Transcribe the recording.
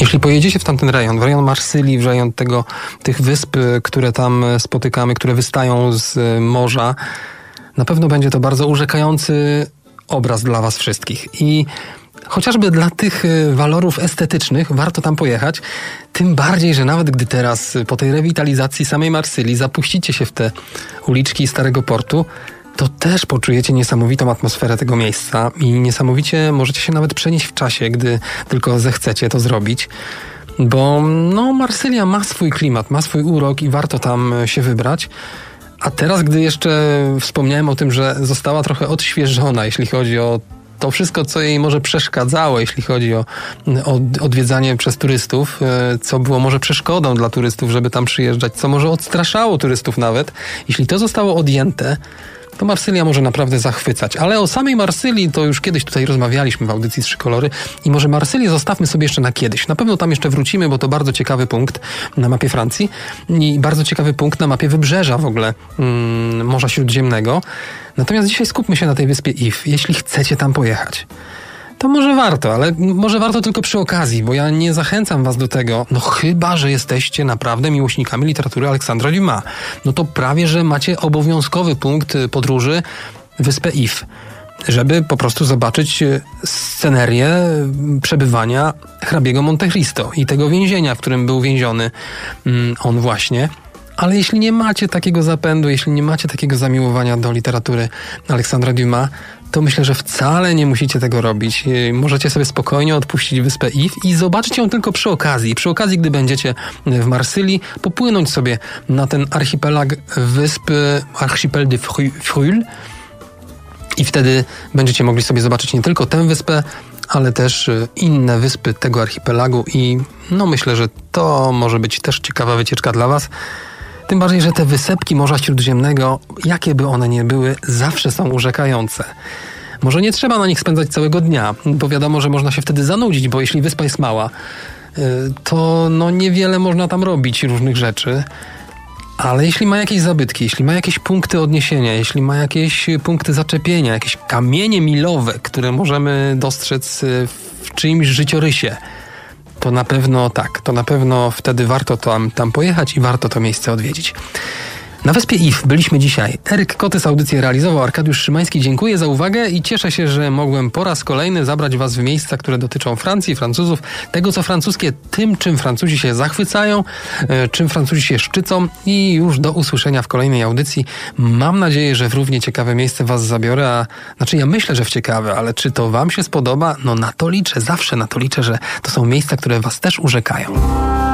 Jeśli pojedziecie w tamten rejon, w rejon Marsylii, w rejon tych wysp, które tam spotykamy, które wystają z morza, na pewno będzie to bardzo urzekający obraz dla was wszystkich. I chociażby dla tych walorów estetycznych warto tam pojechać, tym bardziej, że nawet gdy teraz po tej rewitalizacji samej Marsylii zapuścicie się w te uliczki Starego Portu, to też poczujecie niesamowitą atmosferę tego miejsca i niesamowicie możecie się nawet przenieść w czasie, gdy tylko zechcecie to zrobić. Bo Marsylia ma swój klimat, ma swój urok i warto tam się wybrać. A teraz, gdy jeszcze wspomniałem o tym, że została trochę odświeżona, jeśli chodzi o to wszystko, co jej może przeszkadzało, jeśli chodzi o odwiedzanie przez turystów, co było może przeszkodą dla turystów, żeby tam przyjeżdżać, co może odstraszało turystów nawet. Jeśli to zostało odjęte, to Marsylia może naprawdę zachwycać. Ale o samej Marsylii to już kiedyś tutaj rozmawialiśmy w audycji 3 kolory i może Marsylię zostawmy sobie jeszcze na kiedyś. Na pewno tam jeszcze wrócimy, bo to bardzo ciekawy punkt na mapie Francji i bardzo ciekawy punkt na mapie wybrzeża w ogóle Morza Śródziemnego. Natomiast dzisiaj skupmy się na tej wyspie If, jeśli chcecie tam pojechać. To może warto, ale może warto tylko przy okazji, bo ja nie zachęcam was do tego, chyba że jesteście naprawdę miłośnikami literatury Aleksandra Dumas. To prawie, że macie obowiązkowy punkt podróży wyspę If, żeby po prostu zobaczyć scenerię przebywania hrabiego Monte Cristo i tego więzienia, w którym był więziony on właśnie. Ale jeśli nie macie takiego zapędu, jeśli nie macie takiego zamiłowania do literatury Aleksandra Dumas, to myślę, że wcale nie musicie tego robić. Możecie sobie spokojnie odpuścić wyspę If i zobaczyć ją tylko przy okazji. Przy okazji, gdy będziecie w Marsylii, popłynąć sobie na ten archipelag wysp, Archipel de Fruil, i wtedy będziecie mogli sobie zobaczyć nie tylko tę wyspę, ale też inne wyspy tego archipelagu i myślę, że to może być też ciekawa wycieczka dla was. Tym bardziej, że te wysepki Morza Śródziemnego, jakie by one nie były, zawsze są urzekające. Może nie trzeba na nich spędzać całego dnia, bo wiadomo, że można się wtedy zanudzić, bo jeśli wyspa jest mała, to niewiele można tam robić różnych rzeczy. Ale jeśli ma jakieś zabytki, jeśli ma jakieś punkty odniesienia, jeśli ma jakieś punkty zaczepienia, jakieś kamienie milowe, które możemy dostrzec w czyimś życiorysie, to na pewno tak, to na pewno wtedy warto tam pojechać i warto to miejsce odwiedzić. Na wyspie If byliśmy dzisiaj. Eryk Kotys audycję realizował, Arkadiusz Szymański. Dziękuję za uwagę i cieszę się, że mogłem po raz kolejny zabrać was w miejsca, które dotyczą Francji, Francuzów, tego co francuskie, tym czym Francuzi się zachwycają, czym Francuzi się szczycą i już do usłyszenia w kolejnej audycji. Mam nadzieję, że w równie ciekawe miejsce was zabiorę, ja myślę, że w ciekawe, ale czy to wam się spodoba? Na to liczę, zawsze na to liczę, że to są miejsca, które was też urzekają.